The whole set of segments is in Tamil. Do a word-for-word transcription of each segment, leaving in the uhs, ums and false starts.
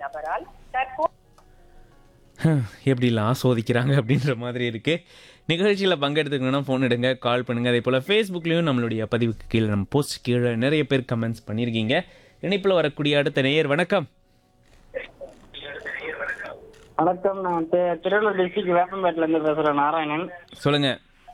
நபரால் தற்போது எப்படிலாம் சோதிக்கிறாங்க அப்படின்ற மாதிரி இருக்கு. நிகழ்ச்சியில் பங்கெடுத்துக்கணும்னா ஃபோன் எடுங்க, கால் பண்ணுங்க. அதே போல் ஃபேஸ்புக்லேயும் நம்மளுடைய பதிவுக்கு கீழே நம்ம போஸ்ட் கீழே நிறைய பேர் கமெண்ட்ஸ் பண்ணியிருக்கீங்க. இணைப்பில் வரக்கூடிய அடுத்த நேயர் வணக்கம். வணக்கம். நான் தி- திருவள்ளூர் டிஸ்ட்ரிக்ட் வேப்பம்பேட்டில இருந்து பேசுறேன், நாராயணன். சொல்லுங்க.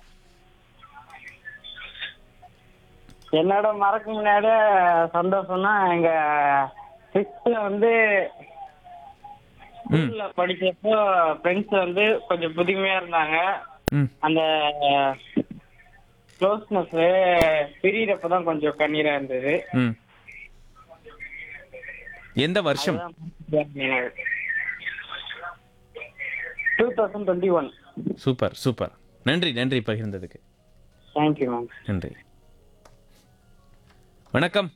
என்னோட மறக்க முன்னாடி சந்தோஷம்னா எங்க சிக்ஸ்த்ல வந்து ஸ்கூல்ல படிச்சப்போ ஃப்ரெண்ட்ஸ் வந்து கொஞ்சம் புதுமையா இருந்தாங்க. ம் அந்த க்ளோஸ்னஸ் பிரியறப்பதான் கொஞ்சம் கண்ணீரா இருந்தது. ம் எந்த வருஷம்? Two thousand twenty one. Super super. நன்றி நன்றி பகிர்ந்ததுக்கு தேங்க்யூ மேம். நன்றி. வணக்கம்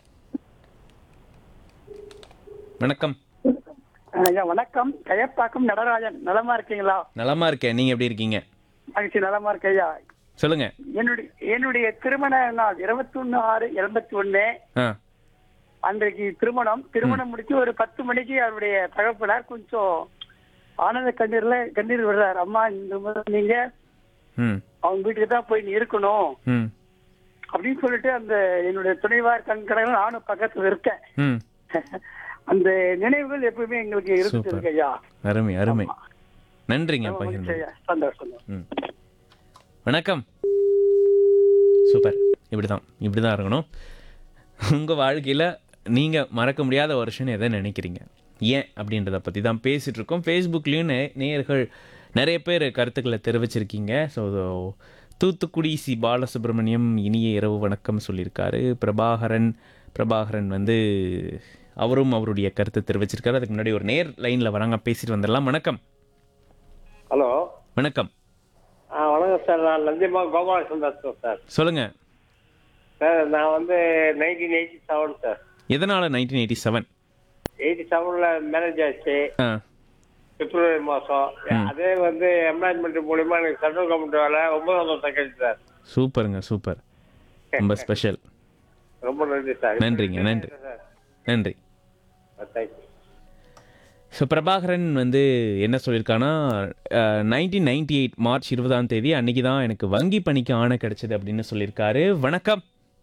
வணக்கம். ஐயா வணக்கம். கயப்பாக்கம் நடராஜன். நலமா இருக்கீங்களா? நலமா இருக்கேன். நீங்க எப்படி இருக்கீங்க? மகிழ்ச்சி. நலமா இருக்க ஐயா. சொல்லுங்க. என்னுடைய என்னுடைய திருமண நாள் இருபத்தி ஒன்னு ஆறு எண்பத்தி ஒன்னு. ஆ அன்றைக்கு திருமணம் திருமணம் முடிச்சு ஒரு பத்து மணிக்கு அவருடைய தகப்பனார் கொஞ்சம் ஆனந்த கண்ணீர்ல கண்ணீர் விடுறாரு. அம்மா, இந்த முறை நீங்க ம் அவங்க வீட்டுக்கு தான் போய் நீ இருக்கணும் ம் அப்படின்னு சொல்லிட்டு அந்த என்னுடைய துணைவார் கண்கடங்கள் நானும் பக்கத்துல இருக்கேன். ம் அந்த நினைவுகள் எப்பவுமே எங்களுக்கு இருந்துட்டு சூப்பர். இருக்கு ஐயா. அருமை அருமை. நன்றிங்க ரொம்ப மகிழ்ச்சி பகிர்ந்தது. ஐயா. சந்தோஷம். ம் வணக்கம். சூப்பர். இப்படி தான் இப்படி தான் இருக்கணும். உங்கள் வாழ்க்கையில் நீங்கள் மறக்க முடியாத வருஷம்னு எதை நினைக்கிறீங்க, ஏன் அப்படின்றத பற்றி தான் பேசிகிட்டு இருக்கோம். ஃபேஸ்புக்லேயும் நே நேயர்கள் நிறைய பேர் கருத்துக்களை தெரிவிச்சிருக்கீங்க. ஸோ தூத்துக்குடி சி பாலசுப்ரமணியம் இனிய இரவு வணக்கம் சொல்லியிருக்காரு. பிரபாகரன் பிரபாகரன் வந்து அவரும் அவருடைய கருத்தை தெரிவிச்சிருக்காரு. அதுக்கு முன்னாடி ஒரு நேர் லைனில் வராங்க, பேசிட்டு வந்துடலாம். வணக்கம். ஹலோ, வணக்கம். ஆ வணக்கம் சார். நான் நந்திமா கோபாலகிருஷ்ணன் பேசுகிறேன் சார். சொல்லுங்கள். சார் நான் வந்து நைன்டீன் எயிட்டி செவன் சார். எதனால் நைன்டீன் எயிட்டி செவன்? எயிட்டி செவனில் மேரேஜ் ஆச்சு ஆ பிப்ரவரி மாதம். அதே வந்து எம்ப்ளாய்மெண்ட் மூலிமா எனக்கு சென்ட்ரல் கவர்மெண்ட் வேலை ஒன்பதாம் மாதம் கிடைச்சு சார். சூப்பருங்க சூப்பர். ரொம்ப ஸ்பெஷல். ரொம்ப நன்றி சார். நன்றிங்க நன்றி சார். நன்றி. தேங்க்யூ. ஸோ பிரபாகரன் வந்து என்ன சொல்லியிருக்கான்னா, நைன்டீன் நைன்டி எயிட் மார்ச் இருபதாம் தேதி அன்னைக்கு தான் எனக்கு வங்கி பணிக்கு ஆணை கிடைச்சது அப்படின்னு சொல்லியிருக்காரு. வணக்கம்.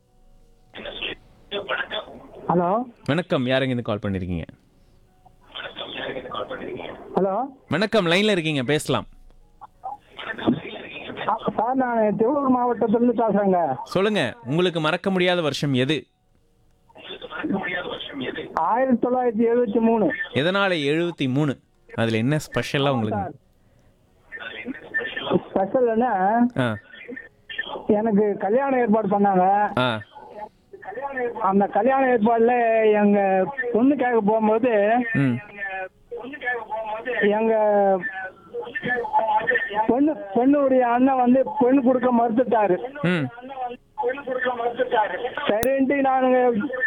ஹலோ வணக்கம். யாருங்க இருந்து கால் பண்ணியிருக்கீங்க? ஹலோ வணக்கம். லைனில் இருக்கீங்க, பேசலாம். சார், நான் திருவள்ளூர் மாவட்டத்திலிருந்து பேசுறேங்க. சொல்லுங்க. உங்களுக்கு மறக்க முடியாத வருஷம் எது? ஆயிரத்தி தொள்ளாயிரத்தி எழுபத்தி மூணு. எதனால எழுபத்தி மூணு? அதில் என்ன ஸ்பெஷலாக உங்களுக்கு? ஸ்பெஷல் என்ன, ஆ எனக்கு கல்யாணம் ஏற்பாடு பண்ணாங்க. ஆ அந்த கல்யாண ஏற்பாடுல எங்க பொண்ணு கேட்க போகும்போது ம் எங்க பொண்ணு பொண்ணுடைய அண்ணன் வந்து பொண்ணு கொடுக்க மறுத்துட்டாரு. ம் சரின்ட்டு நானுங்க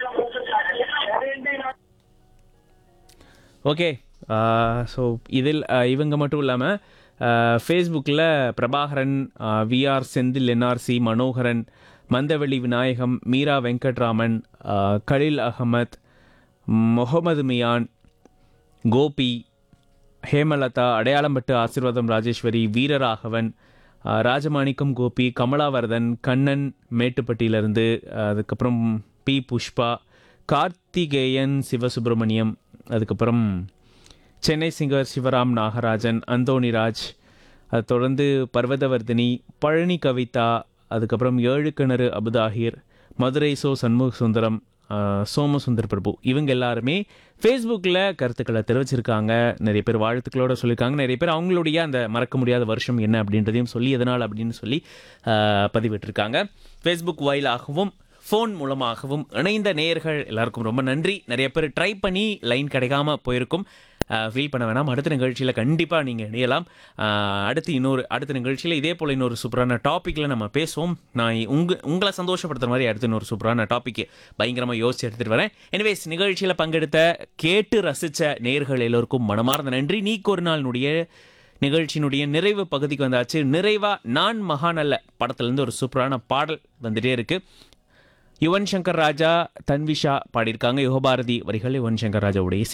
ஓகே. ஸோ இதில் அஹ், இவங்க மட்டும் இல்லாமல் ஃபேஸ்புக்கில் பிரபாகரன், விஆர் செந்தில், என்ஆர்சி மனோகரன், மந்தவெளி விநாயகம், மீரா வெங்கட்ராமன், அஹ், கலீல் அகமத், முகமது மியான், கோபி, ஹேமலதா, அடையாளம்பட்டு ஆசீர்வாதம் ராஜேஸ்வரி, வீரராகவன், அஹ், ராஜமாணிக்கம் கோபி, கமலாவர்தன், கண்ணன் மேட்டுப்பட்டியிலிருந்து, அதுக்கப்புறம் பி புஷ்பா, கார்த்திகேயன் சிவசுப்பிரமணியம், அதுக்கப்புறம் சென்னை சிங்கர் சிவராம் நாகராஜன், அந்தோணிராஜ், அது தொடர்ந்து பர்வதவர்தினி, பழனி கவிதா, அதுக்கப்புறம் ஏழு கிணறு அபுதாஹிர், மதுரை சோ சண்முக சுந்தரம், சோமசுந்தர் பிரபு, இவங்க எல்லாருமே ஃபேஸ்புக்கில் கருத்துக்களை தெரிவிச்சிருக்காங்க. நிறைய பேர் வாழ்த்துக்களோட சொல்லியிருக்காங்க. நிறைய பேர் அவங்களுடைய அந்த மறக்க முடியாத வருஷம் என்ன அப்படின்றதையும் சொல்லி எதனால் அப்படின்னு சொல்லி பதிவிட்டிருக்காங்க. ஃபேஸ்புக் வாயிலாகவும் ஃபோன் மூலமாகவும் இணைந்த நேயர்கள் எல்லாருக்கும் ரொம்ப நன்றி. நிறைய பேர் ட்ரை பண்ணி லைன் கிடைக்காம போயிருக்கும். ஃபீல் பண்ண வேணாம். அடுத்த நிகழ்ச்சியில் கண்டிப்பாக நீங்கள் இணையலாம். அடுத்து இன்னொரு அடுத்த நிகழ்ச்சியில் இதே போல் இன்னொரு சூப்பரான டாப்பிக்கில் நம்ம பேசுவோம். நான் உங்கள் உங்களை சந்தோஷப்படுத்துகிற மாதிரி அடுத்து இன்னொரு சூப்பரான டாப்பிக்கு பயங்கரமாக யோசிச்சு எடுத்துகிட்டு வரேன். எனிவேஸ், நிகழ்ச்சியில் பங்கெடுத்த கேட்டு ரசித்த நேயர்கள் எல்லோருக்கும் மனமார்ந்த நன்றி. நீக்கு ஒரு நாளினுடைய நிகழ்ச்சியினுடைய நிறைவு பகுதிக்கு வந்தாச்சு. நிறைவாக நான் மகாநல்ல படத்துலேருந்து ஒரு சூப்பரான பாடல் வந்துகிட்டே இருக்குது. யுவன் சங்கர் ராஜா, தன்விஷா பாடியிருக்காங்க. யுகபாரதி வரிகள் யுவன் சங்கர் ராஜாவுடைய இசை.